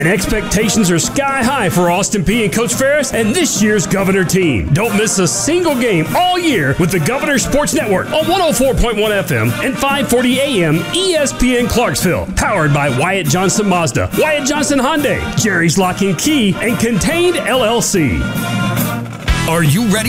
And expectations are sky high for Austin Peay and Coach Ferris and this year's Governor team. Don't miss a single game all year with the Governor Sports Network on 104.1 FM and 540 AM ESPN Clarksville. Powered by Wyatt Johnson Mazda, Wyatt Johnson Hyundai, Jerry's Lock and Key, and Contained LLC. Are you ready